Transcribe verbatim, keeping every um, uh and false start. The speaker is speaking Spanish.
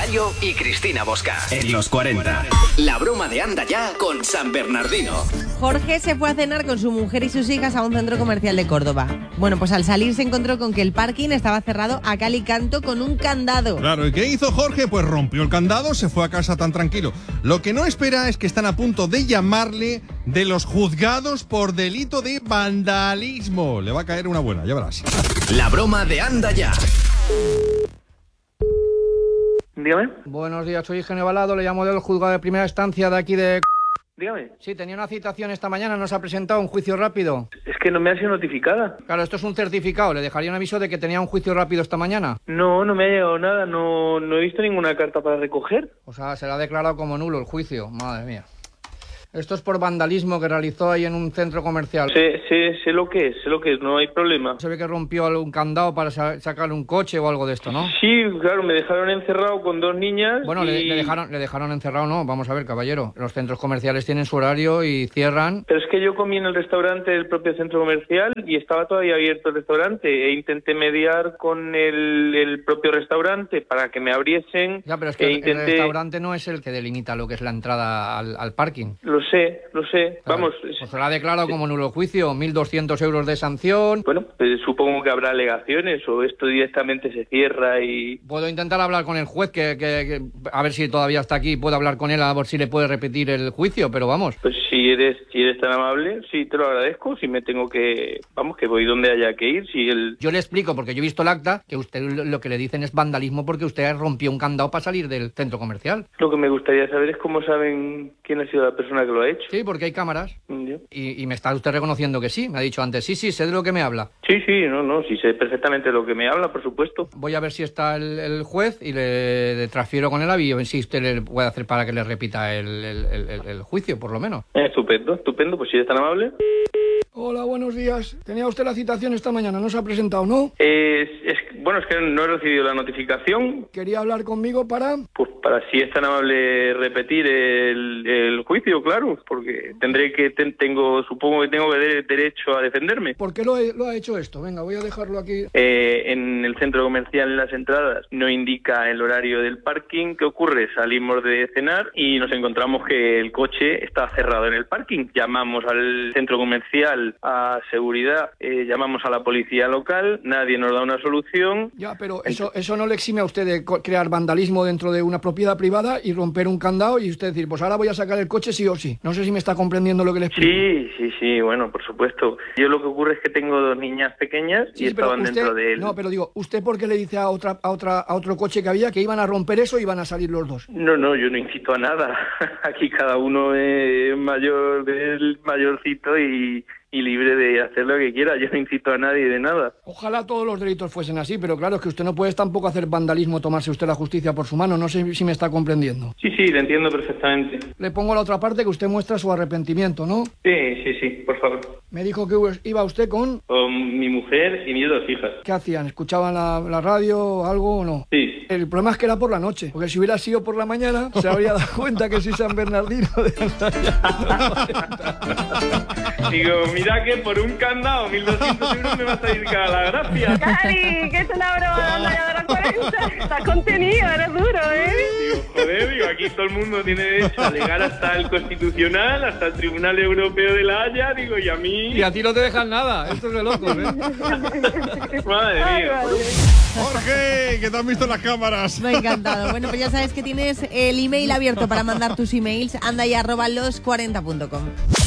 Gallo y Cristina Bosca. En los cuarenta. La broma de Anda Ya con San Bernardino. Jorge se fue a cenar con su mujer y sus hijas a un centro comercial de Córdoba. Bueno, pues al salir se encontró con que el parking estaba cerrado a cal y canto con un candado. Claro, ¿y qué hizo Jorge? Pues rompió el candado, se fue a casa tan tranquilo. Lo que no espera es que están a punto de llamarle de los juzgados por delito de vandalismo. Le va a caer una buena, ya verás. La broma de Anda Ya. Dígame. Buenos días, soy Eugenio Balado, le llamo del juzgado de primera instancia de aquí de... Dígame. Sí, tenía una citación esta mañana, nos ha presentado un juicio rápido. Es que no me ha sido notificada. Claro, esto es un certificado, le dejaría un aviso de que tenía un juicio rápido esta mañana. No, no me ha llegado nada, no, no he visto ninguna carta para recoger. O sea, se le ha declarado como nulo el juicio, madre mía. Esto es por vandalismo que realizó ahí en un centro comercial. Sé, sé, sé lo que es, sé lo que es, no hay problema. Se ve que rompió algún candado para sa- sacar un coche o algo de esto, ¿no? Sí, claro, me dejaron encerrado con dos niñas. Bueno, y... le, le dejaron le dejaron encerrado, no, vamos a ver, caballero. Los centros comerciales tienen su horario y cierran. Pero es que yo comí en el restaurante del propio centro comercial y estaba todavía abierto el restaurante e intenté mediar con el, el propio restaurante para que me abriesen. Ya, pero es que e el, intenté... el restaurante no es el que delimita lo que es la entrada al, al parking. Lo sé, lo sé, Claro, vamos... Pues se lo ha declarado como nulo el juicio, mil doscientos euros de sanción. Bueno, pues supongo que habrá alegaciones o esto directamente se cierra y... Puedo intentar hablar con el juez, que, que, que a ver si todavía está aquí, puedo hablar con él a ver si le puede repetir el juicio, pero vamos. Pues si eres si eres tan amable, sí, te lo agradezco. Si me tengo que... Vamos, que voy donde haya que ir, si el... Yo le explico, porque yo he visto el acta, que usted lo que le dicen es vandalismo porque usted rompió un candado para salir del centro comercial. Lo que me gustaría saber es cómo saben quién ha sido la persona que lo ha hecho. Sí, porque hay cámaras. ¿Ya? Y, y me está usted reconociendo que sí, me ha dicho antes, sí, sí, sé de lo que me habla. Sí, sí, no, no, sí sé perfectamente lo que me habla, por supuesto. Voy a ver si está el, el juez y le, le transfiero con él a ver si usted le puede hacer para que le repita el, el, el, el, el juicio, por lo menos. Eh, estupendo, estupendo, pues si eres tan amable. Hola, buenos días. Tenía usted la citación esta mañana, no se ha presentado, ¿no? Eh, es, bueno, es que no he recibido la notificación. Quería hablar conmigo para... Pues para si es tan amable repetir el, el juicio, claro, porque tendré que, ten, tengo, supongo que tengo de, derecho a defenderme. ¿Por qué lo, he, lo ha hecho esto? Venga, voy a dejarlo aquí. Eh, en el centro comercial, en las entradas, no indica el horario del parking. ¿Qué ocurre? Salimos de cenar y nos encontramos que el coche está cerrado en el parking. Llamamos al centro comercial a seguridad, eh, llamamos a la policía local, nadie nos da una solución. Ya, pero eso, eso no le exime a usted de co- crear vandalismo dentro de una propiedad privada y romper un candado y usted decir, pues ahora voy a sacar el coche sí o sí. No sé si me está comprendiendo lo que le explico. Sí, sí, sí, bueno, por supuesto. Yo lo que ocurre es que tengo dos niñas pequeñas Sí, y pero estaban usted- dentro de él. No, pero digo, ¿usted por qué le dice a otra a otra a otro coche que había que iban a romper eso y iban a salir los dos? No, no, yo no incito a nada. Aquí cada uno es mayor, es mayorcito y, y libre de hacer lo que quiera. Yo no incito a nadie de nada. Ojalá todos los delitos fuesen así, pero claro, es que usted no puede tampoco hacer vandalismo, tomarse usted la justicia por su mano. No sé si me está comprendiendo. Sí, sí, te entiendo perfectamente. Le pongo la otra parte que usted muestra su arrepentimiento, ¿no? Sí, sí, sí, por favor. Me dijo que iba usted con... Con mi mujer y mis dos hijas. ¿Qué hacían? ¿Escuchaban la, la radio o algo o no? Sí. El problema es que era por la noche, porque si hubiera sido por la mañana se habría dado cuenta que soy San Bernardino. De Digo, mira que por un candado, mil doscientos euros me va a salir cara la gracia. Cari, que es una broma, anda ya de las cuarenta. Estás contenido, eres duro, ¿eh? Digo, joder, digo, aquí todo el mundo tiene derecho a alegar hasta el Constitucional, hasta el Tribunal Europeo de la Haya, digo, y a mí... Y a ti no te dejan nada, esto es de locos, ¿eh? Madre Ay, mía. vale. Jorge, que te han visto en las cámaras. Me ha encantado. Bueno, pues ya sabes que tienes el email abierto para mandar tus emails, anda y arroba los cuarenta punto com.